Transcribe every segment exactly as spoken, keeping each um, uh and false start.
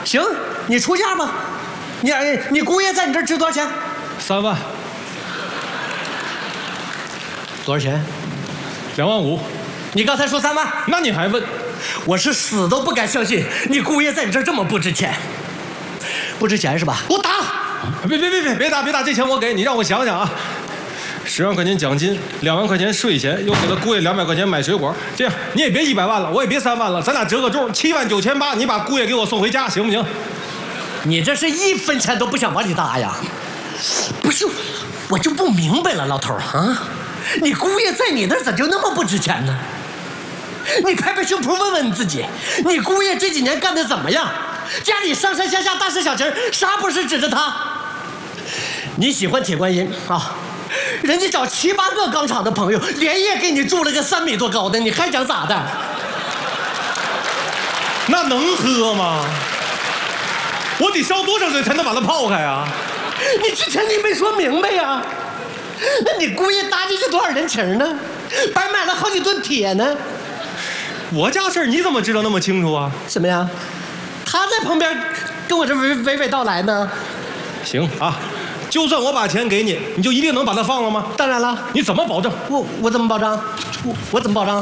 行，你出价吧。你你姑爷在你这儿值多少钱？ 三万。 多少钱？ 两万五。 你刚才说三万， 那你还问？ 我是死都不敢相信你姑爷在你这儿这么不值钱。不值钱是吧？我打！ 别别别别别打别打，这钱我给你，让我想想啊。十万块钱奖金，两万块钱税钱，又给他姑爷两百块钱买水果。这样你也别一百万了，我也别三万了，咱俩折个中，七万九千八，你把姑爷给我送回家，行不行？ 你这是一分钱都不想往里搭呀？不是，我就不明白了，老头啊，你姑爷在你那儿咋就那么不值钱呢？你拍拍胸脯问问你自己，你姑爷这几年干的怎么样？家里上上下下大事小情，啥不是指着他？你喜欢铁观音啊？人家找七八个钢厂的朋友，连夜给你铸了个三米多高的，你还想咋的？ 那能喝吗？我得烧多少水才能把它泡开啊？ 你之前你没说明白呀？那你姑爷搭进去多少人情呢？白买了好几吨铁呢。 我家事儿你怎么知道那么清楚啊？ 什么呀？他在旁边跟我这娓娓娓道来呢。 行啊，就算我把钱给你，你就一定能把它放了吗？ 当然了。 你怎么保证？ 我我怎么保障？我我怎么保障？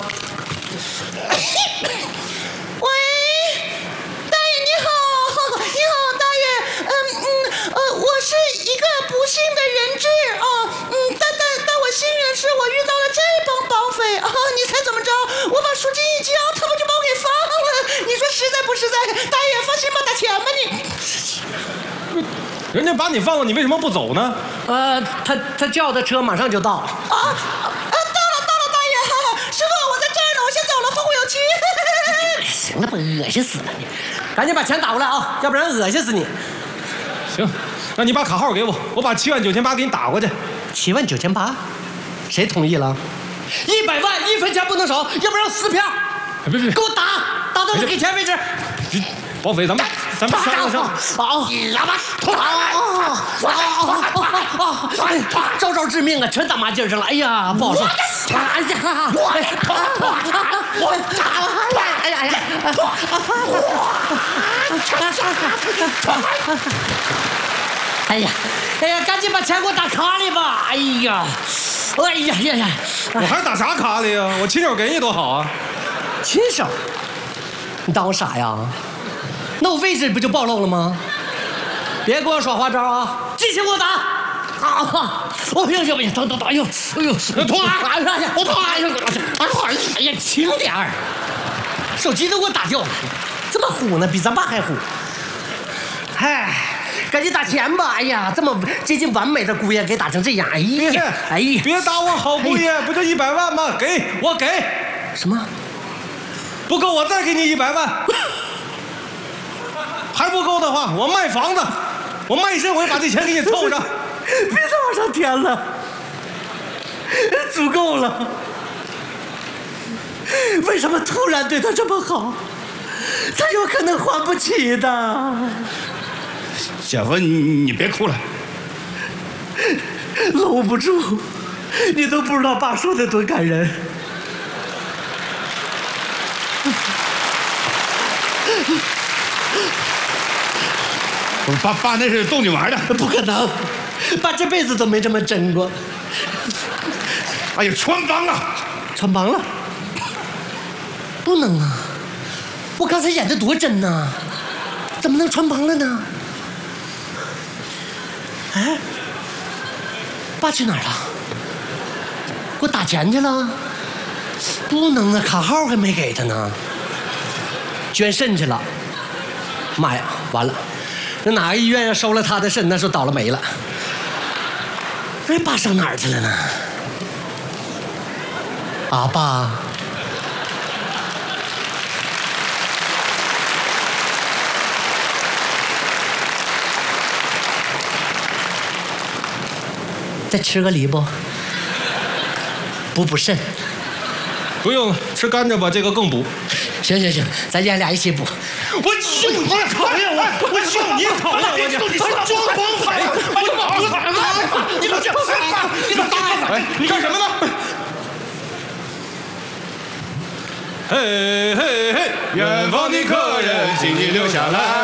喂，大爷你好，你好大爷，嗯嗯呃，我是一个不幸的人质啊，嗯，但但但我幸运的是我遇到了这帮绑匪啊，你猜怎么着？我把赎金一交，他们就把我给放了，你说实在不实在？大爷放心吧，打钱吧你。 人家把你放了，你为什么不走呢？ 呃，他他叫的车马上就到。 啊啊，到了到了，大爷，哈哈，师傅我在这儿呢，我先走了，后会有期。 行了吧，恶心死了你！赶紧把钱打过来啊，要不然恶心死你。 行，那你把卡号给我，我把七万九千八给你打过去。 七万九千八，谁同意了？一百万一分钱不能少，要不然撕票。 别别别， 给我打，打到你给钱为止。 绑匪，咱们咱们商量商量。 好，喇叭，招招致命啊，全打麻筋上了。哎呀，不好说。哎呀，我我哎呀哎呀！哎呀哎呀，赶紧把钱给我打卡里吧！哎呀，哎呀呀呀！ 我还打啥卡里呀？我亲手给你多好啊！ 亲手？你当我傻呀？那我位置不就暴露了吗？别给我耍花招啊！继续给我打！啊！我行行不行，等等等，哎呦哎呦，痛啊！哎呀，我痛啊！哎呀，哎呀，轻点儿，手机都给我打掉了，这么虎呢，比咱爸还虎。哎，赶紧打钱吧！哎呀，这么接近完美的姑爷给打成这样，哎呀，哎呀， 别打我好姑爷，不就一百万吗？给我给什么？ 不够我再给你一百万。还不够的话，我卖房子，我卖身我也把这钱给你凑上。 别再往上添了，足够了。为什么突然对他这么好？他有可能还不起的。 小芬，你别哭了， 搂不住，你都不知道爸说的多感人。 爸爸那是逗你玩的， 不可能，爸这辈子都没这么真过。 哎呀，穿帮了， 穿帮了，不能啊！我刚才演的多真呐，怎么能穿帮了呢？哎，爸去哪儿了？给我打钱去了？不能啊，卡号还没给他呢。捐肾去了。妈呀，完了！那哪个医院要收了他的肾，那是倒了霉了。哎，爸上哪儿去了呢？啊，爸。再吃个梨不？补补肾。 不用了，吃甘蔗吧，这个更补。 行行行，咱爷俩一起补。 我就你讨厌我，我就你讨厌我，你装帮匪！我你们这，你们打！哎，你干什么呢？嘿嘿嘿，远方的客人，请你留下来。